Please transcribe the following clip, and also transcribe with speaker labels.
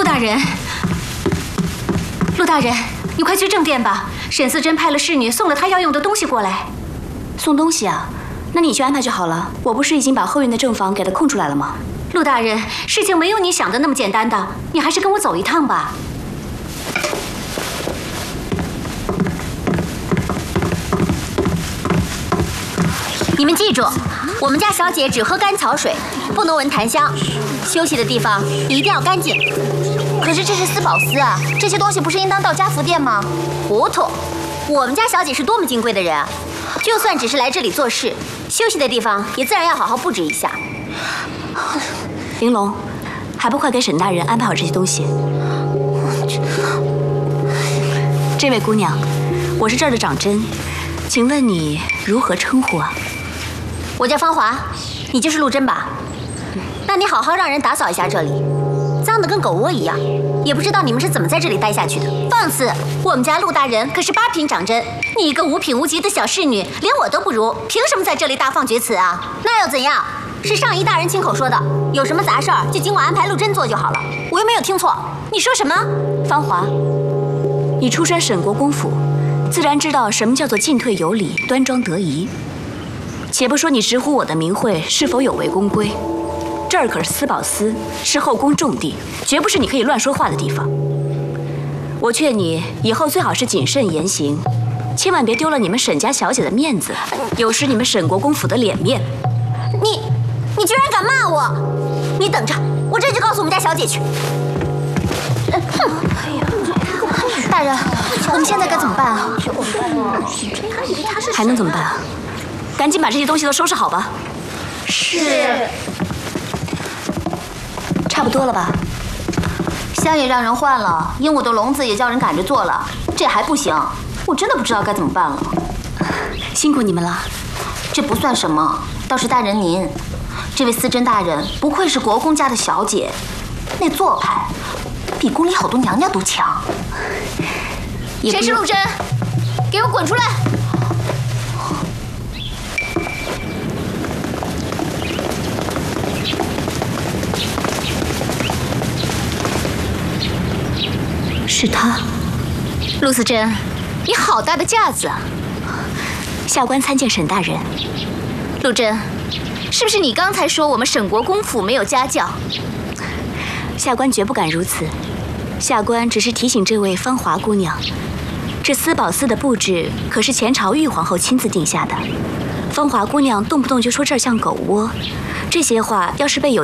Speaker 1: 陆大人，陆大人，你快去正殿吧。沈思珍派了侍女送了她要用的东西过来。
Speaker 2: 送东西啊？那你去安排就好了。我不是已经把后院的正房给他空出来了吗？
Speaker 1: 陆大人，事情没有你想的那么简单的，你还是跟我走一趟吧。你们记住，我们家小姐只喝甘草水，不能闻檀香。休息的地方一定要干净。
Speaker 3: 可是这是司宝司啊，这些东西不是应当到家福殿吗？
Speaker 1: 糊涂！我们家小姐是多么金贵的人啊！就算只是来这里做事，休息的地方也自然要好好布置一下。
Speaker 2: 玲珑，还不快给沈大人安排好这些东西？这位姑娘，我是这儿的长针，请问你如何称呼啊？
Speaker 1: 我叫芳华，你就是陆贞吧？那你好好让人打扫一下这里，脏得跟狗窝一样，也不知道你们是怎么在这里待下去的。放肆！我们家陆大人可是8品长针，你一个5品无级的小侍女，连我都不如，凭什么在这里大放厥词啊？那又怎样？是上仪大人亲口说的，有什么杂事儿就尽管安排陆贞做就好了。我又没有听错，你说什么？
Speaker 2: 芳华，你出身沈国公府，自然知道什么叫做进退有礼、端庄得宜。且不说你直呼我的名讳是否有违公规，这儿可是司宝司，是后宫重地，绝不是你可以乱说话的地方。我劝你以后最好是谨慎言行，千万别丢了你们沈家小姐的面子，有失你们沈国公府的脸面。
Speaker 1: 你居然敢骂我！你等着，我这就告诉我们家小姐去。
Speaker 3: 大人，我们现在该怎么办啊？
Speaker 2: 还能怎么办啊？赶紧把这些东西都收拾好吧。
Speaker 1: 是。
Speaker 2: 差不多了吧？
Speaker 3: 香也让人换了，鹦鹉的笼子也叫人赶着做了，这还不行，我真的不知道该怎么办了。
Speaker 2: 辛苦你们了。
Speaker 3: 这不算什么，倒是大人您，这位思珍大人不愧是国公家的小姐，那做派比宫里好多娘娘都强。
Speaker 1: 谁是陆贞？给我滚出来！
Speaker 2: 是他。
Speaker 1: 陆思贞，你好大的架子啊！
Speaker 2: 下官参见沈大人。
Speaker 1: 陆贞，是不是你刚才说我们沈国公府没有家教？
Speaker 2: 下官绝不敢如此，下官只是提醒这位芳华姑娘，这司宝司的布置可是前朝玉皇后亲自定下的。芳华姑娘动不动就说这儿像狗窝，这些话要是被有